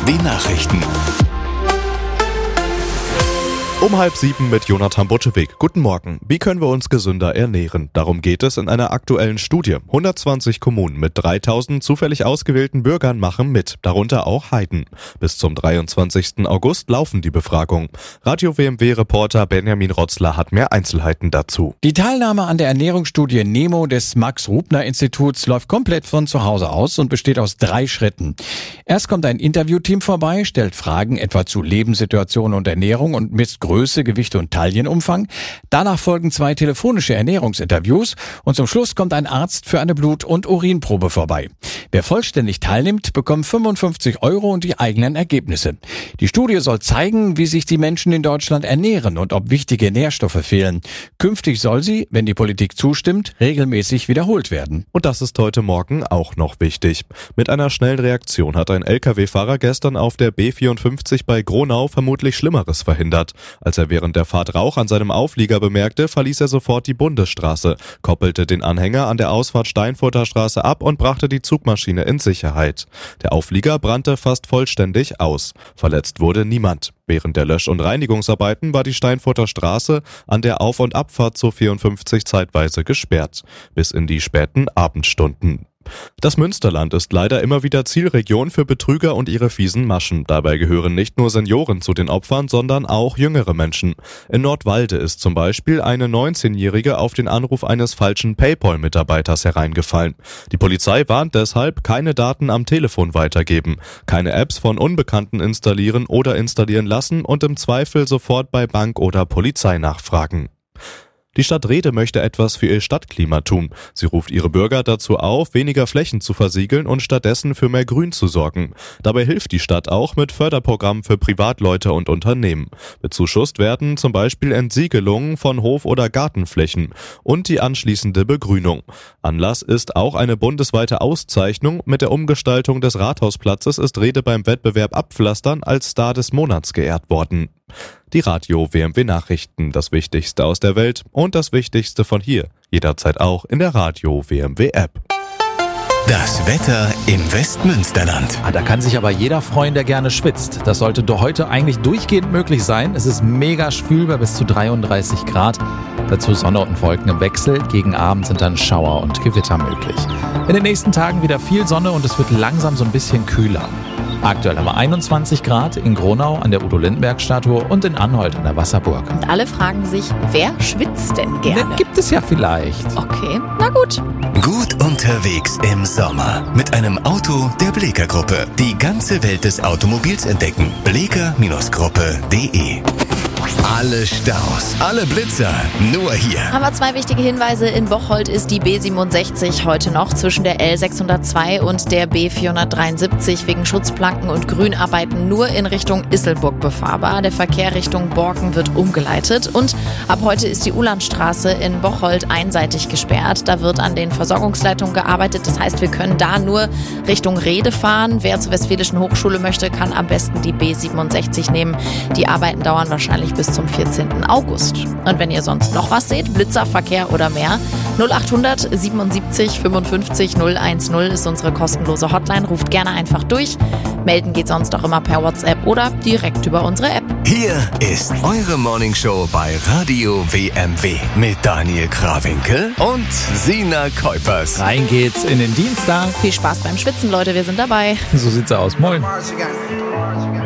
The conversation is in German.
BMW Nachrichten. Um 6:30 mit Jonathan Butschewig. Guten Morgen. Wie können wir uns gesünder ernähren? Darum geht es in einer aktuellen Studie. 120 Kommunen mit 3000 zufällig ausgewählten Bürgern machen mit, darunter auch Heiden. Bis zum 23. August laufen die Befragungen. Radio-WMW-Reporter Benjamin Rotzler hat mehr Einzelheiten dazu. Die Teilnahme an der Ernährungsstudie NEMO des Max-Rubner-Instituts läuft komplett von zu Hause aus und besteht aus 3 Schritten. Erst kommt ein Interviewteam vorbei, stellt Fragen etwa zu Lebenssituation und Ernährung und misst Größe, Gewicht und Taillenumfang. Danach folgen 2 telefonische Ernährungsinterviews und zum Schluss kommt ein Arzt für eine Blut- und Urinprobe vorbei. Wer vollständig teilnimmt, bekommt 55 € und die eigenen Ergebnisse. Die Studie soll zeigen, wie sich die Menschen in Deutschland ernähren und ob wichtige Nährstoffe fehlen. Künftig soll sie, wenn die Politik zustimmt, regelmäßig wiederholt werden. Und das ist heute Morgen auch noch wichtig. Mit einer schnellen Reaktion hat ein Lkw-Fahrer gestern auf der B54 bei Gronau vermutlich Schlimmeres verhindert. Als er während der Fahrt Rauch an seinem Auflieger bemerkte, verließ er sofort die Bundesstraße, koppelte den Anhänger an der Ausfahrt Steinfurter Straße ab und brachte die Zugmaschine in Sicherheit. Der Auflieger brannte fast vollständig aus. Verletzt wurde niemand. Während der Lösch- und Reinigungsarbeiten war die Steinfurter Straße an der Auf- und Abfahrt zur 54 zeitweise gesperrt. Bis in die späten Abendstunden. Das Münsterland ist leider immer wieder Zielregion für Betrüger und ihre fiesen Maschen. Dabei gehören nicht nur Senioren zu den Opfern, sondern auch jüngere Menschen. In Nordwalde ist zum Beispiel eine 19-Jährige auf den Anruf eines falschen PayPal-Mitarbeiters hereingefallen. Die Polizei warnt deshalb, keine Daten am Telefon weitergeben, keine Apps von Unbekannten installieren oder installieren lassen und im Zweifel sofort bei Bank oder Polizei nachfragen. Die Stadt Rehde möchte etwas für ihr Stadtklima tun. Sie ruft ihre Bürger dazu auf, weniger Flächen zu versiegeln und stattdessen für mehr Grün zu sorgen. Dabei hilft die Stadt auch mit Förderprogrammen für Privatleute und Unternehmen. Bezuschusst werden zum Beispiel Entsiegelungen von Hof- oder Gartenflächen und die anschließende Begrünung. Anlass ist auch eine bundesweite Auszeichnung. Mit der Umgestaltung des Rathausplatzes ist Rehde beim Wettbewerb Abpflastern als Star des Monats geehrt worden. Die Radio-WMW Nachrichten, das Wichtigste aus der Welt und das Wichtigste von hier. Jederzeit auch in der Radio-WMW App. Das Wetter im Westmünsterland. Da kann sich aber jeder freuen, der gerne schwitzt. Das sollte doch heute eigentlich durchgehend möglich sein. Es ist mega schwül bei bis zu 33 Grad. Dazu Sonne und Wolken im Wechsel. Gegen Abend sind dann Schauer und Gewitter möglich. In den nächsten Tagen wieder viel Sonne und es wird langsam so ein bisschen kühler. Aktuell haben wir 21 Grad in Gronau an der Udo-Lindenberg-Statue und in Anholt an der Wasserburg. Und alle fragen sich, wer schwitzt denn gerne? Gibt es ja vielleicht. Okay, na gut. Gut unterwegs im Sommer mit einem Auto der Bleeker Gruppe. Die ganze Welt des Automobils entdecken. bleeker-gruppe.de. Alle Staus, alle Blitzer, nur hier. Haben wir 2 wichtige Hinweise. In Bocholt ist die B67 heute noch zwischen der L602 und der B473 wegen Schutzplanken und Grünarbeiten nur in Richtung Isselburg befahrbar. Der Verkehr Richtung Borken wird umgeleitet. Und ab heute ist die Ulandstraße in Bocholt einseitig gesperrt. Da wird an den Versorgungsleitungen gearbeitet. Das heißt, wir können da nur Richtung Rehde fahren. Wer zur Westfälischen Hochschule möchte, kann am besten die B67 nehmen. Die Arbeiten dauern wahrscheinlich bis zum 14. August. Und wenn ihr sonst noch was seht, Blitzer, Verkehr oder mehr, 0800 77 55 010 ist unsere kostenlose Hotline. Ruft gerne einfach durch. Melden geht sonst auch immer per WhatsApp oder direkt über unsere App. Hier ist eure Morningshow bei Radio WMW mit Daniel Krawinkel und Sina Kuipers. Rein geht's in den Dienstag. Viel Spaß beim Schwitzen, Leute. Wir sind dabei. So sieht's aus. Moin. Mars again.